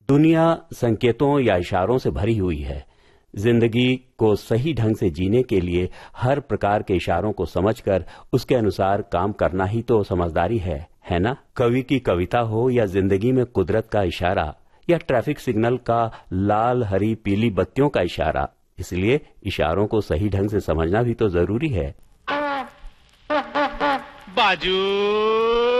दुनिया संकेतों या इशारों से भरी हुई है। जिंदगी को सही ढंग से जीने के लिए हर प्रकार के इशारों को समझकर उसके अनुसार काम करना ही तो समझदारी है ना? कवि की कविता हो या जिंदगी में कुदरत का इशारा या ट्रैफिक सिग्नल का लाल हरी पीली बत्तियों का इशारा, इसलिए इशारों को सही ढंग से समझना भी तो जरूरी है। बाजू